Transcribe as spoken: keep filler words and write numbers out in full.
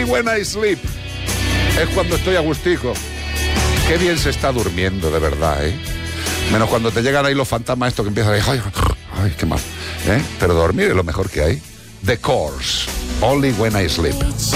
when I sleep. Es cuando estoy a gustico. Qué bien se está durmiendo, de verdad, ¿eh? Menos cuando te llegan ahí los fantasmas estos que empiezan a decir, ay, ay, qué mal, ¿eh? Pero dormir es lo mejor que hay. The Course, Only When I Sleep.